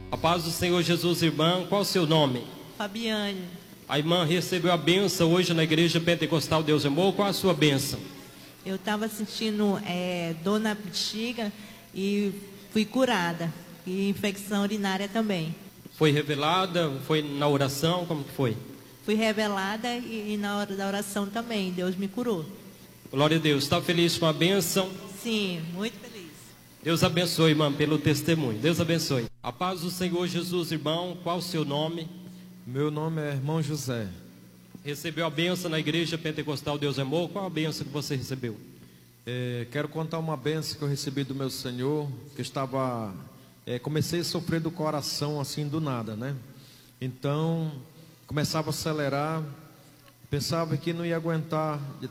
A paz do Senhor Jesus, irmã. Qual o seu nome? Fabiane. A irmã recebeu a bênção hoje na Igreja Pentecostal Deus é Amor. Qual a sua bênção? Eu estava sentindo dor na bexiga e fui curada. E infecção urinária também. Foi revelada? Foi na oração? Como que foi? Fui revelada e na hora da oração também. Deus me curou. Glória a Deus. Está feliz com a bênção? Sim, muito feliz. Deus abençoe, irmã, pelo testemunho. Deus abençoe. A paz do Senhor Jesus, irmão. Qual o seu nome? Meu nome é irmão José. Recebeu a bênção na Igreja Pentecostal Deus é Amor. Qual a bênção que você recebeu? Quero contar uma bênção que eu recebi do meu Senhor, que estava... comecei a sofrer do coração assim do nada, né? Então, começava a acelerar, pensava que não ia aguentar de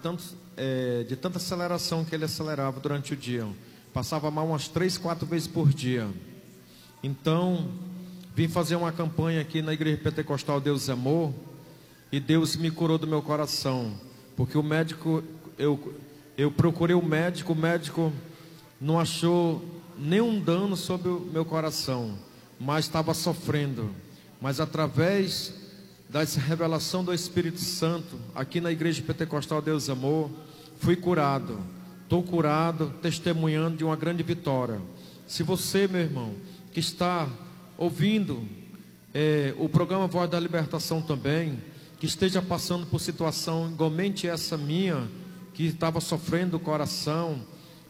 tanta aceleração que ele acelerava durante o dia. Passava mal umas 3, 4 vezes por dia. Então, vim fazer uma campanha aqui na Igreja Pentecostal Deus é Amor, e Deus me curou do meu coração, porque o médico, eu procurei o médico não achou nenhum dano sobre o meu coração, mas estava sofrendo. Mas através dessa revelação do Espírito Santo, aqui na Igreja Pentecostal Deus Amor, fui curado. Estou curado, testemunhando de uma grande vitória. Se você, meu irmão, que está ouvindo o programa Voz da Libertação também, que esteja passando por situação igualmente essa minha, que estava sofrendo o coração,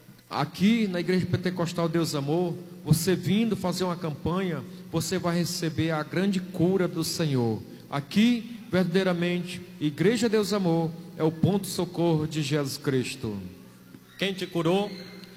aqui na Igreja Pentecostal Deus Amor, você vindo fazer uma campanha, você vai receber a grande cura do Senhor. Aqui, verdadeiramente, Igreja Deus Amor é o ponto de socorro de Jesus Cristo. Quem te curou?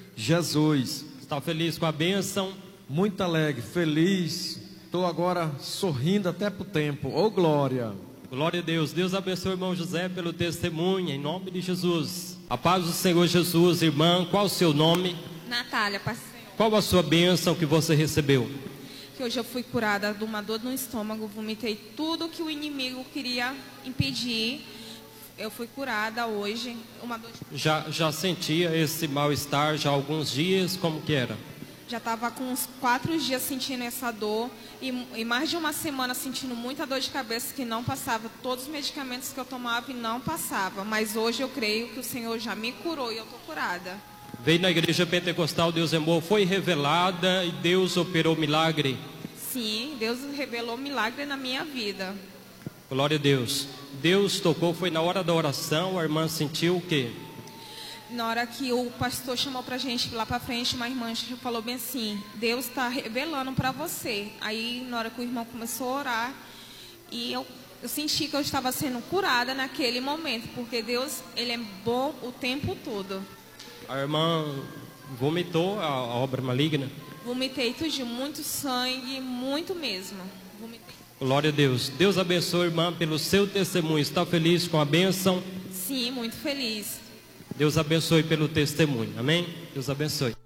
Jesus. Está feliz com a bênção? Muito alegre, feliz. Estou agora sorrindo até para o tempo. Ô glória! Glória a Deus. Deus abençoe o irmão José pelo testemunho, em nome de Jesus. A paz do Senhor Jesus, irmã. Qual o seu nome? Natália, paz do Senhor. Qual a sua bênção que você recebeu? Que hoje eu fui curada de uma dor no estômago, vomitei tudo que o inimigo queria impedir. Eu fui curada hoje. Uma dor de... Já sentia esse mal-estar já há alguns dias? Como que era? Já estava com uns 4 dias sentindo essa dor e mais de uma semana sentindo muita dor de cabeça que não passava. Todos os medicamentos que eu tomava e não passava. Mas hoje eu creio que o Senhor já me curou e eu estou curada. Veio na Igreja Pentecostal Deus é Amor, foi revelada e Deus operou milagre? Sim, Deus revelou milagre na minha vida. Glória a Deus. Deus tocou, foi na hora da oração, a irmã sentiu o quê? Na hora que o pastor chamou pra gente lá pra frente, uma irmã falou bem assim: Deus está revelando para você. Aí na hora que o irmão começou a orar, e eu senti que eu estava sendo curada naquele momento, porque Deus, ele é bom o tempo todo. A irmã vomitou a obra maligna? Vomitei tudo de muito sangue, muito mesmo. Vomitei. Glória a Deus. Deus abençoe, irmã, pelo seu testemunho. Está feliz com a bênção? Sim, muito feliz. Deus abençoe pelo testemunho. Amém? Deus abençoe.